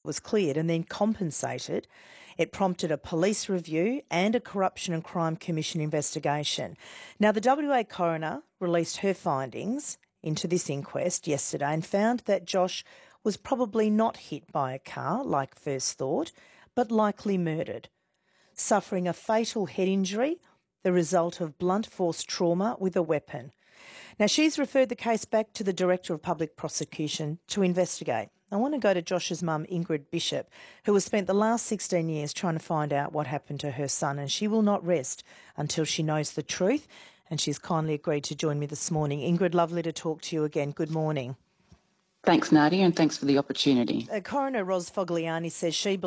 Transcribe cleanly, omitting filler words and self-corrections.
was cleared and then compensated. It prompted a police review and a Corruption and Crime Commission investigation. Now, the WA coroner released her findings into this inquest yesterday and found that Josh was probably not hit by a car, like first thought, but likely murdered, suffering a fatal head injury, the result of blunt force trauma with a weapon. Now, she's referred the case back to the Director of Public Prosecution to investigate. I want to go to Josh's mum, Ingrid Bishop, who has spent the last 16 years trying to find out what happened to her son, and she will not rest until she knows the truth, and she's kindly agreed to join me this morning. Ingrid, lovely to talk to you again. Good morning. Thanks, Nadia, and thanks for the opportunity. Coroner Ros Fogliani says she